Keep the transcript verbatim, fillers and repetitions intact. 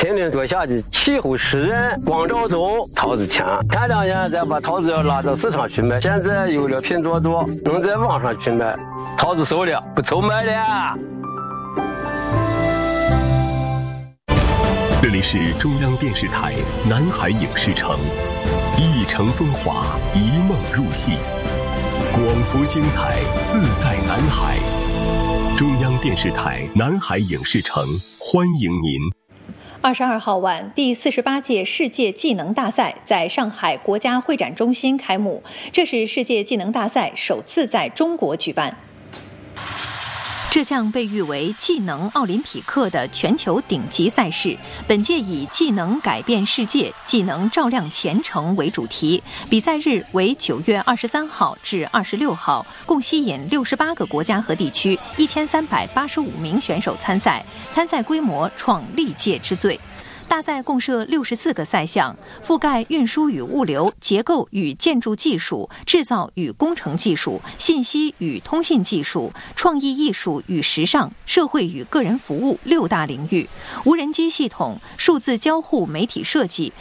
平顶多下的气候湿润，光照足，桃子强。前两年咱把桃子要拉到市场去卖，现在有了拼多多，能在网上去卖，桃子熟了，不愁卖了。 这里是中央电视台南海影视城，一城风华，一梦入戏，广福精彩，自在南海。中央电视台南海影视城欢迎您。 二十二号晚，第四十八届世界技能大赛在上海国家会展中心开幕，这是世界技能大赛首次在中国举办。这项被誉为技能奥林匹克的全球顶级赛事，本届以技能改变世界，技能照亮前程为主题。比赛日为九月二十三号至二十六号，共吸引六十八个国家和地区一千三百八十五名选手参赛，参赛规模创历届之最。大赛共设六十四个赛项，覆盖运输与物流、结构与建筑技术、制造与工程技术、信息与通信技术、创意艺术与时尚、社会与个人服务六大领域。无人机系统、数字交互媒体设计、